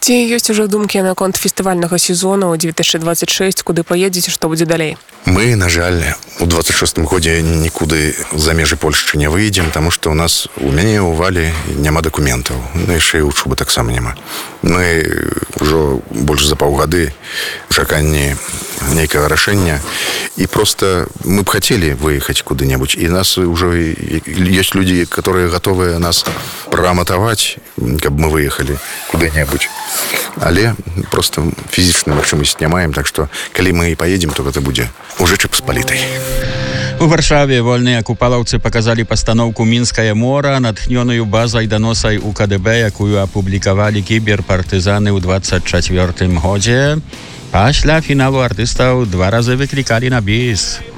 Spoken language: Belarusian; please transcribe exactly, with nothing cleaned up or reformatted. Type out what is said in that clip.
Ці ёсць ужо думкі наконт фестывальнага сезону две тысячи двадцать шесть, куды паедзеце, што будзе далей? Мы, на жаль, у двадцать шестым годзе нікуды за межы Польшчы не выйдзем, таму што ў нас у мяне ў Валі няма дакументаў, ну яшчэ і ў Чубы таксама няма. Мы ўжо больш за паўгады ў чаканні нейкага рашэння, і просто мы б хацелі выехаць куды-небудзь, і нас ўжо ёсць людзі, которые гатовыя нас праматаваць, каб мы выехалі куды-небудзь. Але просто фізічнай магчымасці не маем, так што калі мы і паедзем, то гэта будзе уже Чэпаспалітай. У Варшаве вольныя купалаўцы паказалі пастаноўку «Мінскае мора», натхнёную базай даносай у ка дэ бэ, якую апублікавалі кіберпартызаны ў двадцать чацвёртым годзе. Пасля фіналу артыстаў два разы выклікалі на біс.